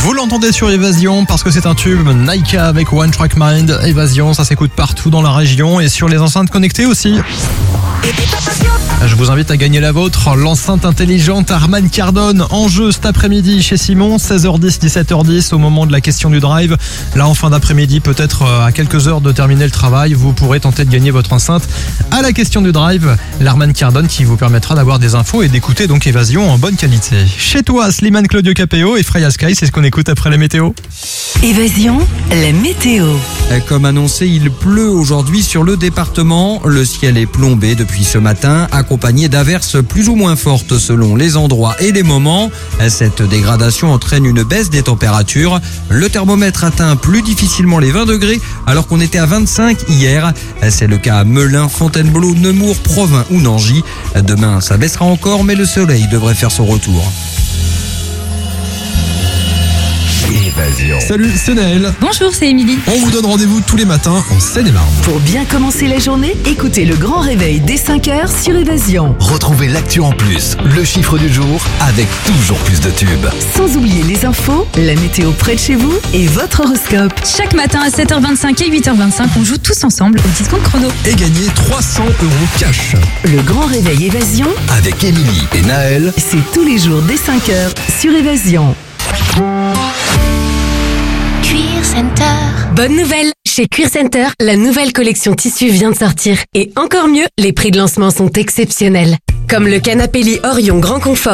Vous l'entendez sur Évasion parce que c'est un tube. Naika avec One Track Mind. Évasion, ça s'écoute partout dans la région et sur les enceintes connectées aussi. Je vous invite à gagner la vôtre, l'enceinte intelligente Harman Kardon, en jeu cet après-midi chez Simon, 16h10, 17h10 au moment de la question du drive. Là en fin d'après-midi, peut-être à quelques heures de terminer le travail, vous pourrez tenter de gagner votre enceinte à la question du drive, l'Harman Kardon qui vous permettra d'avoir des infos et d'écouter donc Évasion en bonne qualité. Chez toi, Slimane Claudio Capéo et Freya Sky, c'est ce qu'on écoute après la météo. Évasion, la météo. Comme annoncé, il pleut aujourd'hui sur le département. Le ciel est plombé depuis ce matin, accompagné d'averses plus ou moins fortes selon les endroits et les moments. Cette dégradation entraîne une baisse des températures. Le thermomètre atteint plus difficilement les 20 degrés alors qu'on était à 25 hier. C'est le cas à Melun, Fontainebleau, Nemours, Provins ou Nangy. Demain, ça baissera encore, mais le soleil devrait faire son retour. Salut, c'est Naël. Bonjour, c'est Émilie. On vous donne rendez-vous tous les matins en Seine-et-Marne. Pour bien commencer la journée, écoutez le grand réveil dès 5h sur Évasion. Retrouvez l'actu en plus, le chiffre du jour avec toujours plus de tubes. Sans oublier les infos, la météo près de chez vous et votre horoscope. Chaque matin à 7h25 et 8h25, on joue tous ensemble au discompte chrono. Et gagner 300 € cash. Le grand réveil Évasion, Avec Émilie et Naël. c'est tous les jours dès 5h sur Évasion. Cuir Center. Bonne nouvelle! Chez Cuir Center, la nouvelle collection tissu vient de sortir. Et encore mieux, les prix de lancement sont exceptionnels. Comme le canapé lit Orion Grand Confort